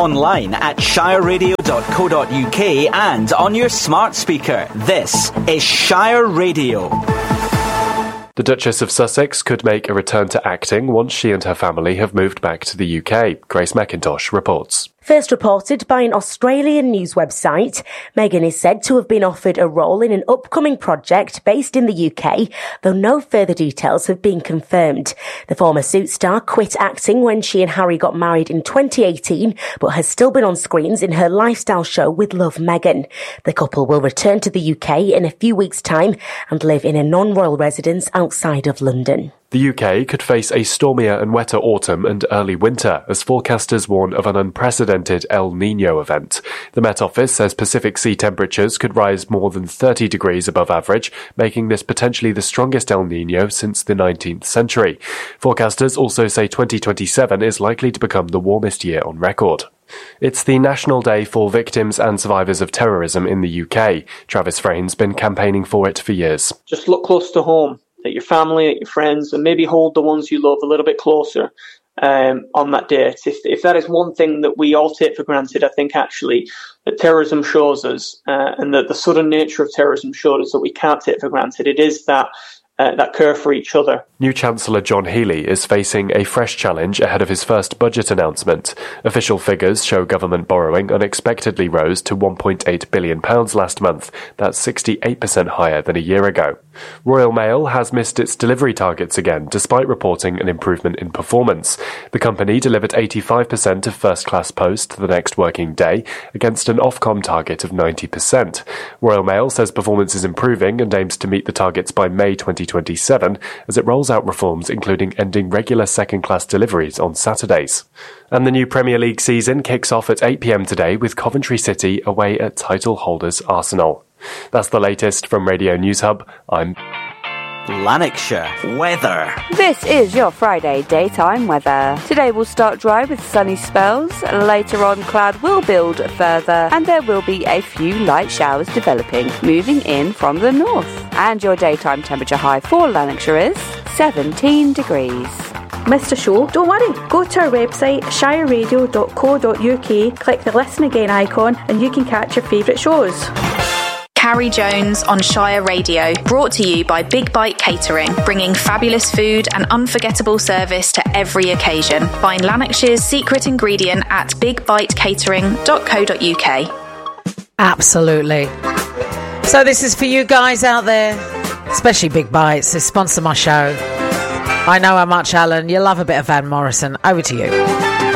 online at shireradio.co.uk and on your smart speaker. This is Shire Radio. The Duchess of Sussex could make a return to acting once she and her family have moved back to the UK. Grace McIntosh reports. First reported by an Australian news website, Meghan is said to have been offered a role in an upcoming project based in the UK, though no further details have been confirmed. The former Suits star quit acting when she and Harry got married in 2018, but has still been on screens in her lifestyle show with Love Meghan. The couple will return to the UK in a few weeks' time and live in a non-royal residence outside of London. The UK could face a stormier and wetter autumn and early winter as forecasters warn of an unprecedented El Niño event. The Met Office says Pacific Sea temperatures could rise more than 30 degrees above average, making this potentially the strongest El Niño since the 19th century. Forecasters also say 2027 is likely to become the warmest year on record. It's the National Day for Victims and Survivors of Terrorism in the UK. Travis Frane's been campaigning for it for years. Just look close to home. At your family, at your friends, and maybe hold the ones you love a little bit closer on that date. If that is one thing that we all take for granted, I think actually that terrorism shows us, and that the sudden nature of terrorism showed us that we can't take for granted. It is that care for each other. New Chancellor John Healey is facing a fresh challenge ahead of his first budget announcement. Official figures show government borrowing unexpectedly rose to £1.8 billion last month. That's 68% higher than a year ago. Royal Mail has missed its delivery targets again, despite reporting an improvement in performance. The company delivered 85% of first-class post the next working day, against an Ofcom target of 90%. Royal Mail says performance is improving and aims to meet the targets by May 2027, as it rolls out reforms including ending regular second-class deliveries on Saturdays. And the new Premier League season kicks off at 8 p.m. today with Coventry City away at title holders Arsenal. That's the latest from Radio News Hub. I'm Lanarkshire weather. This is your Friday daytime weather. Today will start dry with sunny spells. Later on, cloud will build further and there will be a few light showers developing, moving in from the north. And your daytime temperature high for Lanarkshire is 17 degrees. Missed a show? Don't worry. Go to our website, shireradio.co.uk, click the Listen Again icon and you can catch your favourite shows. Carrie Jones on Shire Radio, brought to you by Big Bite Catering, bringing fabulous food and unforgettable service to every occasion. Find Lanarkshire's secret ingredient at bigbitecatering.co.uk. Absolutely. So this is for you guys out there, especially Big Bites. They sponsor my show. I know how much, Alan. You love a bit of Van Morrison. Over to you.